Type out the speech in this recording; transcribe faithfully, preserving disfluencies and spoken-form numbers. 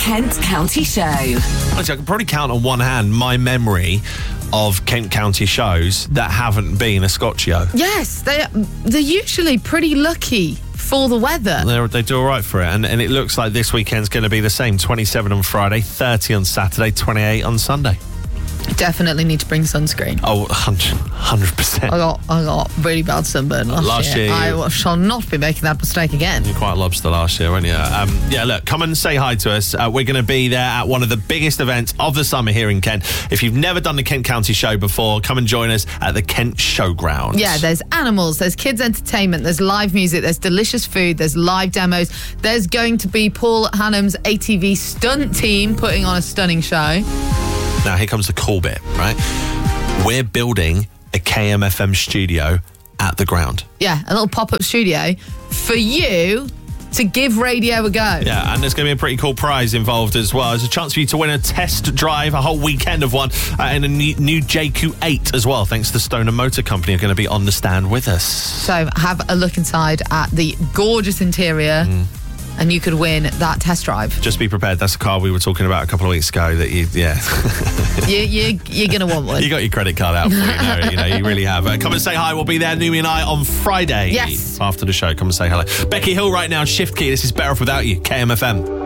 Kent County Show. Actually, I can probably count on one hand my memory of Kent County shows that haven't been a Scotchio. Yes, they, they're usually pretty lucky for the weather. They're, they do all right for it, and, and it looks like this weekend's going to be the same. twenty-seven on Friday, thirty on Saturday, twenty-eight on Sunday. Definitely need to bring sunscreen. Oh, one hundred percent. I got I got really bad sunburn last, Last year. year, I you- shall not be making that mistake again. You're quite lobster last year, weren't you? Um, yeah, look, come and say hi to us. Uh, we're going to be there at one of the biggest events of the summer here in Kent. If you've never done the Kent County Show before, come and join us at the Kent Showgrounds. Yeah, there's animals, there's kids' entertainment, there's live music, there's delicious food, there's live demos. There's going to be Paul Hannum's A T V stunt team putting on a stunning show. Now, here comes the cool bit, right? We're building a K M F M studio at the ground. Yeah, a little pop-up studio for you to give radio a go. Yeah, and there's going to be a pretty cool prize involved as well. There's a chance for you to win a test drive, a whole weekend of one, uh, and a new, new J Q eight as well, thanks to Stoner Motor Company, are going to be on the stand with us. So have a look inside at the gorgeous interior. Mm. And you could win that test drive. Just be prepared. That's a car we were talking about a couple of weeks ago. That you, yeah, you, you, you're going to want one. You got your credit card out for you know, you know, you really have. Uh, come and say hi. We'll be there, Numi and I, on Friday. Yes. After the show, come and say hello. Becky Hill right now, Shift Key. This is Better Off Without You, K M F M.